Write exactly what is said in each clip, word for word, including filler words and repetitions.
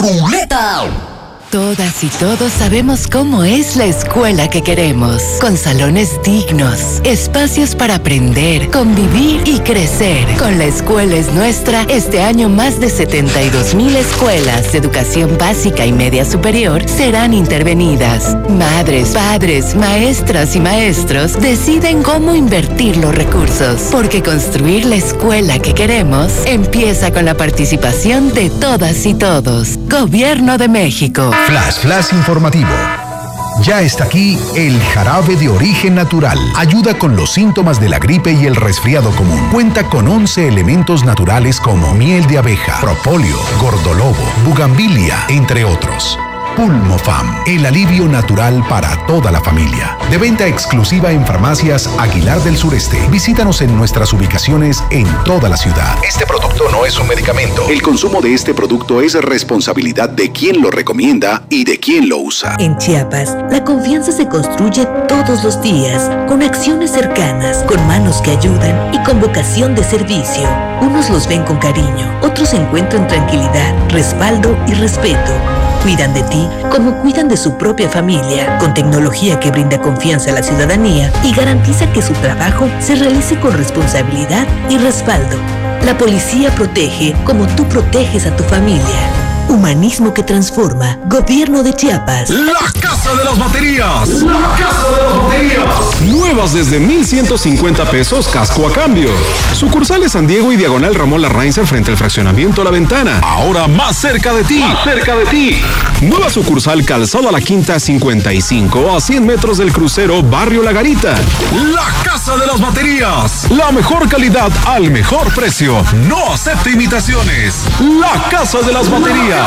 ruleta. Todas y todos sabemos cómo es la escuela que queremos, con salones dignos, espacios para aprender, convivir y crecer. Con La Escuela es Nuestra, este año más de setenta y dos mil escuelas de educación básica y media superior serán intervenidas. Madres, padres, maestras y maestros deciden cómo invertir los recursos, porque construir la escuela que queremos empieza con la participación de todas y todos. Gobierno de México. Flash, flash informativo. Ya está aquí el jarabe de origen natural. Ayuda con los síntomas de la gripe y el resfriado común. Cuenta con once elementos naturales como miel de abeja, propóleo, gordolobo, bugambilia, entre otros. Pulmofam, el alivio natural para toda la familia. De venta exclusiva en farmacias Aguilar del Sureste. Visítanos en nuestras ubicaciones en toda la ciudad. Este producto no es un medicamento. El consumo de este producto es responsabilidad de quien lo recomienda y de quien lo usa. En Chiapas, la confianza se construye todos los días, con acciones cercanas, con manos que ayudan y con vocación de servicio. Unos los ven con cariño, otros encuentran tranquilidad, respaldo y respeto. Cuidan de ti como cuidan de su propia familia, con tecnología que brinda confianza a la ciudadanía y garantiza que su trabajo se realice con responsabilidad y respaldo. La policía protege como tú proteges a tu familia. Humanismo que transforma. Gobierno de Chiapas. La Casa de las Baterías. La Casa de las Baterías. Nuevas desde mil ciento cincuenta pesos casco a cambio. Sucursales San Diego y Diagonal Ramón Larrainza frente al fraccionamiento La Ventana. Ahora más cerca de ti. Más cerca de ti. Nueva sucursal Calzado a la Quinta cincuenta y cinco a cien metros del crucero Barrio La Garita. La Casa de las Baterías. La mejor calidad al mejor precio. No acepte imitaciones. La Casa de las Baterías.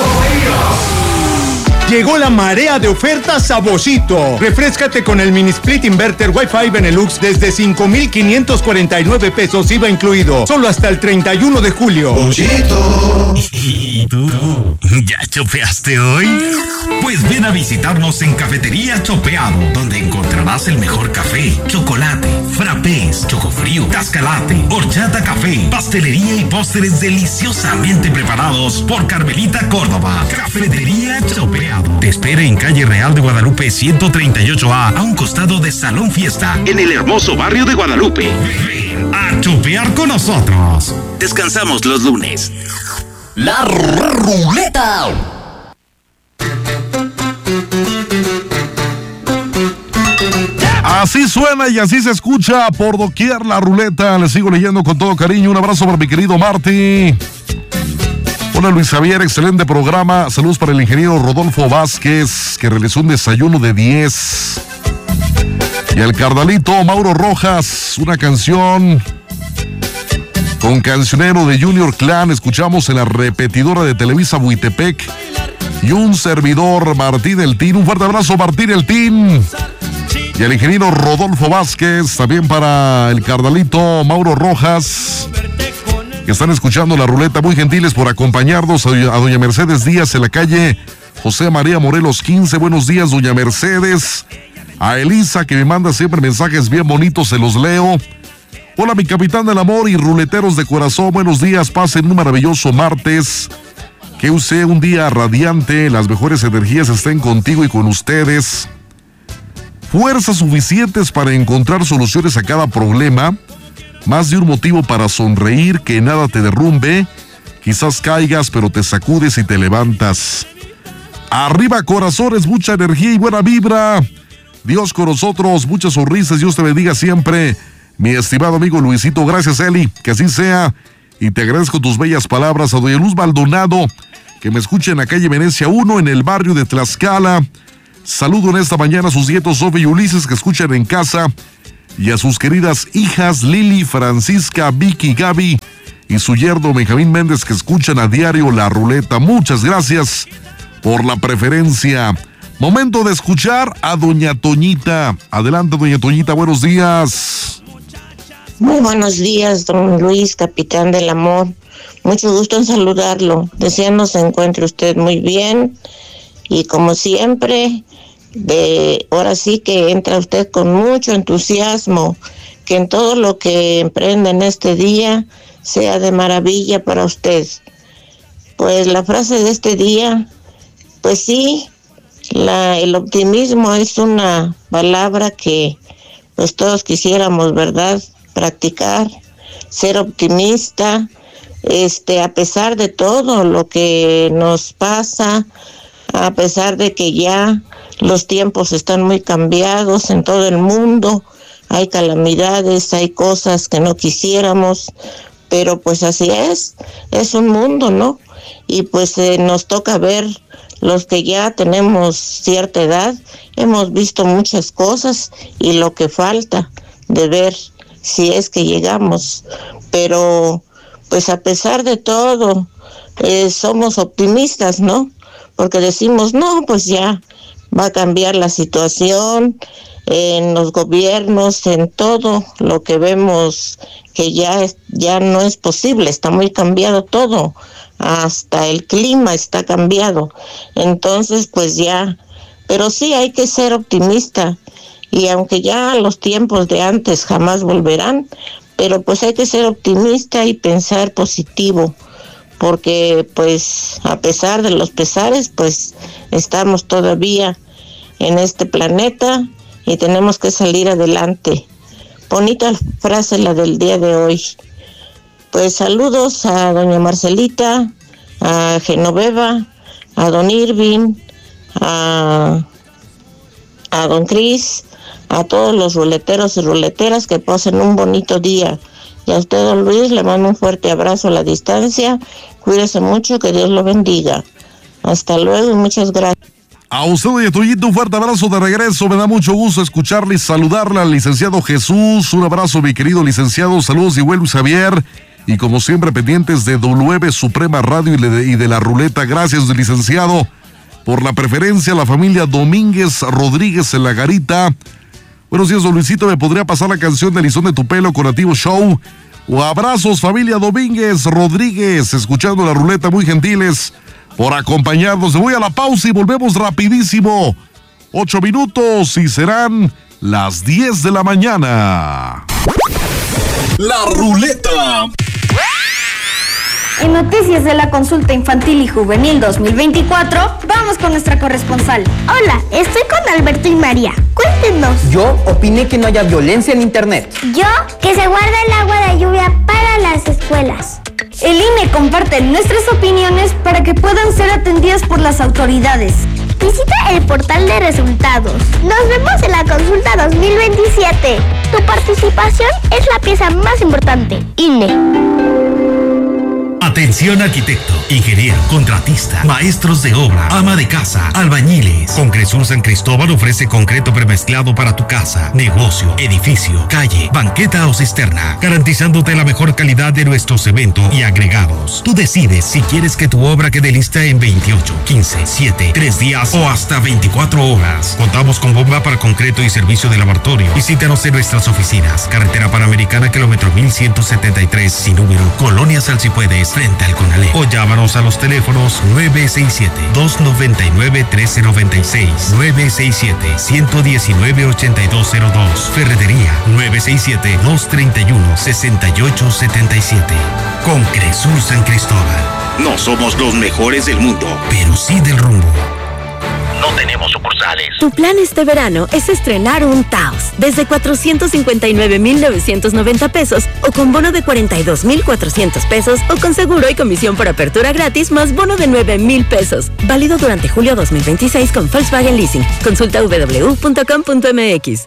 Llegó la marea de ofertas a Boschito. Refréscate con el mini split inverter Wi-Fi Benelux desde cinco mil quinientos cuarenta y nueve pesos I V A incluido. Solo hasta el treinta y uno de julio. Boschito. ¿Y tú? ¿Ya chopeaste hoy? Pues ven a visitarnos en Cafetería Chopeado, donde encontrarás el mejor café, chocolate, frappés, chocofrío, cascalate, horchata café, pastelería y postres deliciosamente preparados por Carmelita Córdoba. Cafetería Chopeado. Te espera en calle Real de Guadalupe ciento treinta y ocho A, a un costado de Salón Fiesta, en el hermoso barrio de Guadalupe. Ven a chopear con nosotros. Descansamos los lunes. La ruleta. Así suena y así se escucha por doquier la ruleta. Le sigo leyendo con todo cariño. Un abrazo para mi querido Marty. Hola Luis Javier, excelente programa. Saludos para el ingeniero Rodolfo Vázquez, que realizó un desayuno de diez. Y al carnalito Mauro Rojas, una canción con cancionero de Junior Clan. Escuchamos en la repetidora de Televisa Buitepec. Y un servidor, Martín El Tin. Un fuerte abrazo, Martín El Tin. Y al ingeniero Rodolfo Vázquez, también para el carnalito Mauro Rojas, que están escuchando la ruleta, muy gentiles por acompañarnos. A doña Mercedes Díaz en la calle José María Morelos quince. Buenos días, doña Mercedes. A Elisa, que me manda siempre mensajes bien bonitos, se los leo. Hola, mi capitán del amor y ruleteros de corazón, buenos días, pasen un maravilloso martes. Que use un día radiante, las mejores energías estén contigo y con ustedes. Fuerzas suficientes para encontrar soluciones a cada problema. Más de un motivo para sonreír, que nada te derrumbe. Quizás caigas, pero te sacudes y te levantas. Arriba corazones, mucha energía y buena vibra. Dios con nosotros, muchas sonrisas, Dios te bendiga siempre. Mi estimado amigo Luisito, gracias Eli, que así sea. Y te agradezco tus bellas palabras. A doña Luz Maldonado, que me escucha en la calle Venecia uno, en el barrio de Tlaxcala. Saludo en esta mañana a sus nietos Sofía y Ulises, que escuchan en casa. Y a sus queridas hijas Lili, Francisca, Vicky, Gaby y su yerno Benjamín Méndez, que escuchan a diario la ruleta. Muchas gracias por la preferencia. Momento de escuchar a doña Toñita. Adelante, doña Toñita, buenos días. Muy buenos días, don Luis, capitán del amor. Mucho gusto en saludarlo. Deseando se encuentre usted muy bien. Y como siempre, de ahora sí que entra usted con mucho entusiasmo, que en todo lo que emprenda en este día sea de maravilla para usted. pues la frase de este día, pues sí, la, el optimismo es una palabra que pues todos quisiéramos, ¿verdad?, practicar, ser optimista, este, a pesar de todo lo que nos pasa, a pesar de que ya los tiempos están muy cambiados en todo el mundo, hay calamidades, hay cosas que no quisiéramos, pero pues así es, es un mundo, ¿no? Y pues eh, nos toca ver, los que ya tenemos cierta edad, hemos visto muchas cosas y lo que falta de ver si es que llegamos, pero pues a pesar de todo, eh, somos optimistas, ¿no? Porque decimos, no, pues ya va a cambiar la situación en los gobiernos, en todo lo que vemos que ya, es, ya no es posible, está muy cambiado todo, hasta el clima está cambiado, entonces pues ya, pero sí hay que ser optimista, y aunque ya los tiempos de antes jamás volverán, pero pues hay que ser optimista y pensar positivo, porque pues a pesar de los pesares, pues estamos todavía en este planeta y tenemos que salir adelante. Bonita frase la del día de hoy. Pues saludos a doña Marcelita, a Genoveva, a don Irving, a, a don Cris, a todos los ruleteros y ruleteras que pasen un bonito día. Y a usted, don Luis, le mando un fuerte abrazo a la distancia. Cuídese mucho, que Dios lo bendiga. Hasta luego y muchas gracias. A usted y a Toyito, un fuerte abrazo de regreso. Me da mucho gusto escucharle y saludarle al licenciado Jesús. Un abrazo, mi querido licenciado. Saludos igual, Luis Javier. Y como siempre, pendientes de W Suprema Radio y de, y de la Ruleta. Gracias, licenciado, por la preferencia. La familia Domínguez Rodríguez en la Garita. Buenos días, don Luisito. ¿Me podría pasar la canción de Lizón de tu Pelo con Nativo Show? O abrazos, familia Domínguez Rodríguez, escuchando la Ruleta, muy gentiles por acompañarnos. Me voy a la pausa y volvemos rapidísimo. Ocho minutos y serán las diez de la mañana. La Ruleta. En noticias de la consulta infantil y juvenil dos mil veinticuatro, vamos con nuestra corresponsal. Hola, estoy con Alberto y María. Cuéntenos. Yo opiné que no haya violencia en internet. Yo, que se guarde el agua de lluvia para las escuelas. El I N E comparte nuestras opiniones para que puedan ser atendidas por las autoridades. Visita el portal de resultados. Nos vemos en la consulta dos mil veintisiete. Tu participación es la pieza más importante. I N E. Atención arquitecto, ingeniero, contratista, maestros de obra, ama de casa, albañiles. Concresur San Cristóbal ofrece concreto premezclado para tu casa, negocio, edificio, calle, banqueta o cisterna, garantizándote la mejor calidad de nuestro cemento y agregados. Tú decides si quieres que tu obra quede lista en veintiocho, quince, siete, tres días o hasta veinticuatro horas. Contamos con bomba para concreto y servicio de laboratorio. Visítanos en nuestras oficinas. Carretera Panamericana, kilómetro mil ciento setenta y tres, sin número, Colonia Salsipuedes, frente al Conalé. O llámanos a los teléfonos nueve seis siete, dos nueve nueve, uno tres nueve seis, nueve seis siete, uno uno nueve, ocho dos cero dos. Ferretería nueve seis siete, dos tres uno, seis ocho siete siete. Concresur San Cristóbal. No somos los mejores del mundo, pero sí del rumbo. No tenemos sucursales. Tu plan este verano es estrenar un Taos desde cuatrocientos cincuenta y nueve mil novecientos noventa pesos o con bono de cuarenta y dos mil cuatrocientos pesos o con seguro y comisión por apertura gratis más bono de nueve mil pesos. Válido durante julio dos mil veintiséis con Volkswagen Leasing. Consulta w w w punto com punto m x.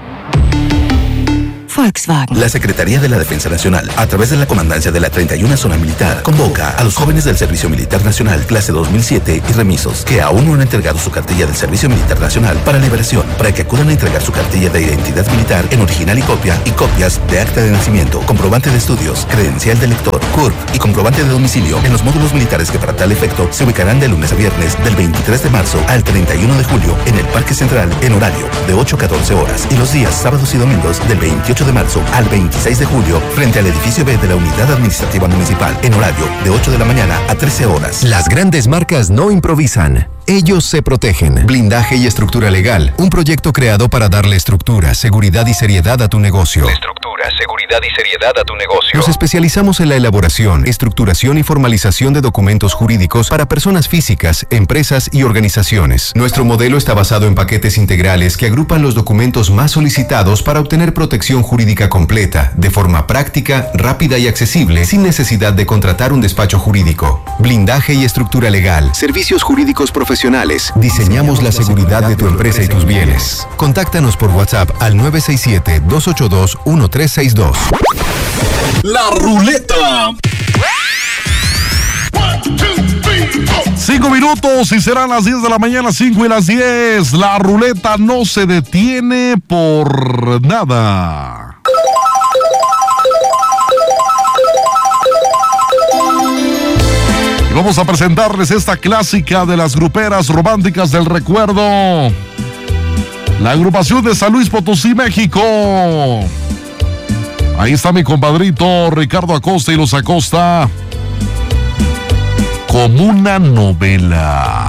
Volkswagen. La Secretaría de la Defensa Nacional, a través de la Comandancia de la treinta y una Zona Militar, convoca a los jóvenes del Servicio Militar Nacional, clase dos mil siete y remisos, que aún no han entregado su cartilla del Servicio Militar Nacional para liberación, para que acudan a entregar su cartilla de identidad militar en original y copia, y copias de acta de nacimiento, comprobante de estudios, credencial de lector, C U R P y comprobante de domicilio en los módulos militares que para tal efecto se ubicarán de lunes a viernes del veintitrés de marzo al treinta y uno de julio en el Parque Central en horario de ocho a catorce horas y los días sábados y domingos del veintiocho de marzo al veintiséis de julio frente al edificio B de la Unidad Administrativa Municipal en horario de ocho de la mañana a trece horas. Las grandes marcas no improvisan. Ellos se protegen. Blindaje y estructura legal. Un proyecto creado para darle estructura, seguridad y seriedad a tu negocio. La estructura estructura, seguridad y seriedad a tu negocio. Nos especializamos en la elaboración, estructuración y formalización de documentos jurídicos para personas físicas, empresas y organizaciones. Nuestro modelo está basado en paquetes integrales que agrupan los documentos más solicitados para obtener protección jurídica completa, de forma práctica, rápida y accesible, sin necesidad de contratar un despacho jurídico. Blindaje y estructura legal, servicios jurídicos profesionales. Diseñamos la seguridad de tu empresa y tus bienes. Contáctanos por WhatsApp al nueve seis siete, dos ocho dos, uno tres seis dos. La ruleta. Cinco minutos y serán las diez de la mañana, cinco y las diez. La ruleta no se detiene por nada. Y vamos a presentarles esta clásica de las gruperas románticas del recuerdo. La agrupación de San Luis Potosí, México. Ahí está mi compadrito Ricardo Acosta y los Acosta. Como una novela.